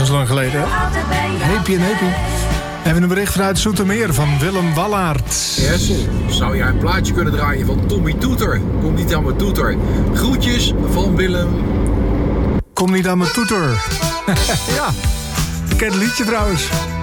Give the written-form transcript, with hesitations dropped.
zo lang geleden, hè? Heepie en heepie. Even een bericht vanuit Zoetermeer van Willem Wallaert. Hessel, zou jij een plaatje kunnen draaien van Tommy Toeter? Komt niet aan mijn toeter. Groetjes van Willem. Kom niet aan mijn toeter. Ja, ik ken het liedje trouwens.